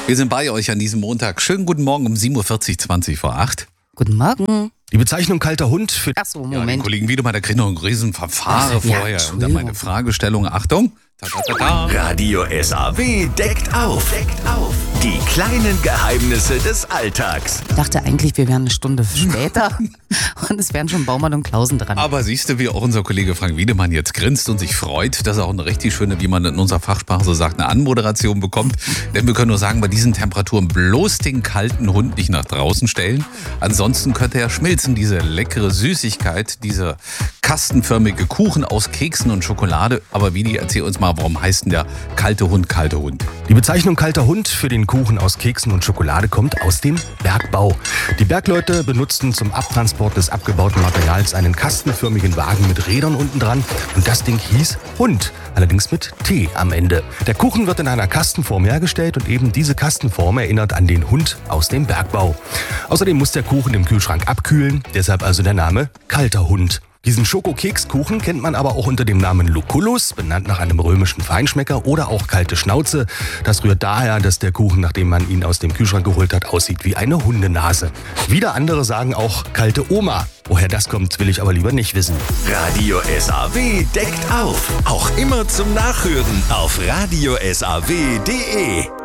Wir sind bei euch an diesem Montag. Schönen guten Morgen um 7.40 Uhr, 20 vor 8. Guten Morgen. Die Bezeichnung kalter Hund für... Ach so, Ja, den Moment. Kollegen Wiedemann, der kriegt noch einen riesen Verfahren vorher. Und dann meine Fragestellung. Achtung. Ta, ta, ta, ta. Radio SAW deckt auf. Die kleinen Geheimnisse des Alltags. Ich dachte eigentlich, wir wären eine Stunde später und es wären schon Baumann und Klausen dran. Aber siehst du, wie auch unser Kollege Frank Wiedemann jetzt grinst und sich freut, dass er auch eine richtig schöne, wie man in unserer Fachsprache so sagt, eine Anmoderation bekommt. Denn wir können nur sagen, bei diesen Temperaturen bloß den kalten Hund nicht nach draußen stellen. Ansonsten könnte er schmilzen, diese leckere Süßigkeit, diese kastenförmige Kuchen aus Keksen und Schokolade. Aber Vidi, erzähl uns mal, warum heißt denn der kalte Hund kalte Hund? Die Bezeichnung kalter Hund für den Kuchen aus Keksen und Schokolade kommt aus dem Bergbau. Die Bergleute benutzten zum Abtransport des abgebauten Materials einen kastenförmigen Wagen mit Rädern unten dran und das Ding hieß Hund, allerdings mit T am Ende. Der Kuchen wird in einer Kastenform hergestellt und eben diese Kastenform erinnert an den Hund aus dem Bergbau. Außerdem muss der Kuchen im Kühlschrank abkühlen, deshalb also der Name kalter Hund. Diesen Schokokekskuchen kennt man aber auch unter dem Namen Lucullus, benannt nach einem römischen Feinschmecker, oder auch kalte Schnauze. Das rührt daher, dass der Kuchen, nachdem man ihn aus dem Kühlschrank geholt hat, aussieht wie eine Hundenase. Wieder andere sagen auch kalte Oma. Woher das kommt, will ich aber lieber nicht wissen. Radio SAW deckt auf. Auch immer zum Nachhören auf radiosaw.de.